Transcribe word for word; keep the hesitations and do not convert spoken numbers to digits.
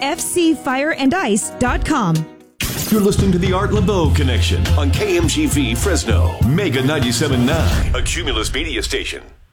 f c fire and ice dot com. You're listening to the Art Laboe Connection on K M G V Fresno, Mega ninety-seven point nine, a Cumulus media station.